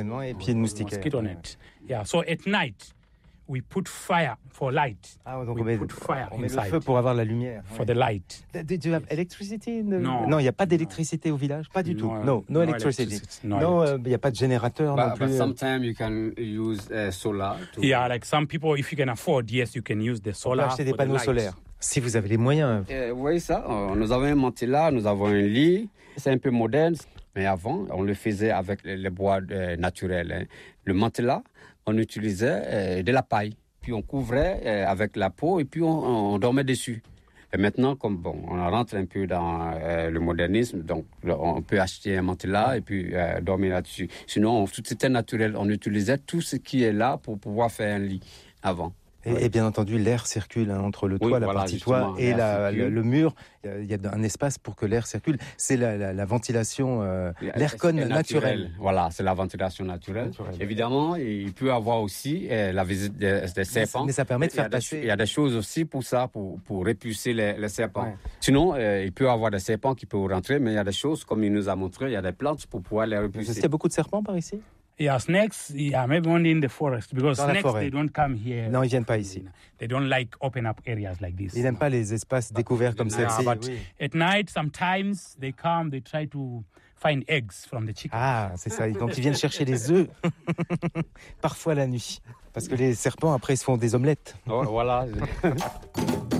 événement et puis une moustiquaire. Mosquito net. Yeah. So at night, we put fire for light. Ah, donc we on met put fire le inside feu pour avoir la lumière. for the light. Do you have electricity? Non. Non, il n'y a pas d'électricité au village, pas du tout. No electricity. No Il n'y a pas de générateur non plus. But sometimes you can use solar. Yeah, like some people, if you can afford, yes, you can use the On peut solar. acheter des for the panneaux light. solaires. Si vous avez les moyens. Vous voyez ça? Nous avons un matelas, nous avons un lit. C'est un peu moderne. Mais avant, on le faisait avec les bois naturels. Hein. Le matelas, on utilisait de la paille. Puis on couvrait avec la peau et puis on dormait dessus. Et maintenant, comme on rentre un peu dans le modernisme, donc on peut acheter un matelas et puis dormir là-dessus. Sinon, tout était naturel. On utilisait tout ce qui est là pour pouvoir faire un lit avant. Et bien entendu, l'air circule entre le toit, la partie toit et le mur. Il y a un espace pour que l'air circule. C'est la ventilation, l'aircon naturel. Voilà, c'est la ventilation naturelle. Évidemment, il peut y avoir aussi la visite des serpents. Mais ça permet de faire passer... Il y a des choses aussi pour ça, pour repousser les serpents. Ouais. Sinon, il peut y avoir des serpents qui peuvent rentrer, mais il y a des choses, comme il nous a montré, il y a des plantes pour pouvoir les repousser. Est-ce qu'il y a beaucoup de serpents par ici? Yeah, snakes, maybe only in the forest, because snakes, they don't come here. Non, ils viennent pas ici. They don't like open up areas like this. Ils n'aiment pas les espaces découverts comme celle-ci. But at night, sometimes they come, they try to find eggs from the chicken. Ah, c'est ça. Donc ils viennent chercher les œufs, parfois la nuit, parce que les serpents après ils se font des omelettes. Voilà.